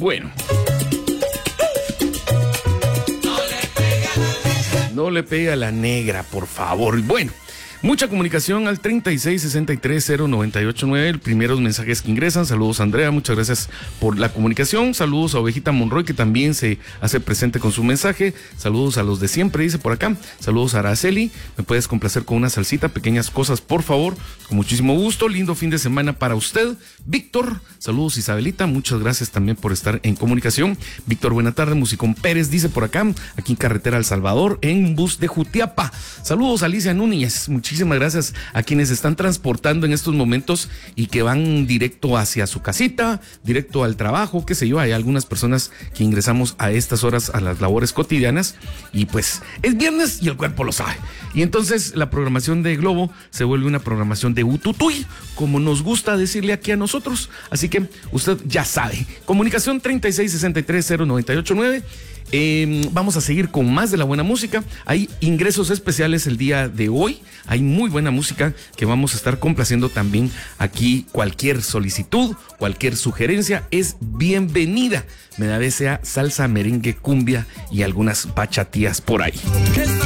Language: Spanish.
Bueno. No le pega a la negra, por favor. Bueno. Mucha comunicación al 36630989, el primeros mensajes que ingresan. Saludos Andrea, muchas gracias por la comunicación. Saludos a Ovejita Monroy, que también se hace presente con su mensaje. Saludos a los de siempre, dice por acá. Saludos a Araceli, me puedes complacer con una salsita, pequeñas cosas, por favor. Con muchísimo gusto, lindo fin de semana para usted. Víctor, saludos Isabelita, muchas gracias también por estar en comunicación. Víctor, buena tarde. Musicón Pérez dice por acá, aquí en carretera El Salvador, en bus de Jutiapa. Saludos Alicia Núñez, muchísimas gracias a quienes están transportando en estos momentos y que van directo hacia su casita, directo al trabajo, qué sé yo. Hay algunas personas que ingresamos a estas horas a las labores cotidianas y pues es viernes y el cuerpo lo sabe. Y entonces la programación de Globo se vuelve una programación de ututuy, como nos gusta decirle aquí a nosotros. Así que usted ya sabe. Comunicación 36630989. Vamos a seguir con más de la buena música. Hay ingresos especiales el día de hoy. Hay muy buena música que vamos a estar complaciendo también aquí. Cualquier solicitud, cualquier sugerencia es bienvenida. Me da sea salsa, merengue, cumbia y algunas bachatías por ahí.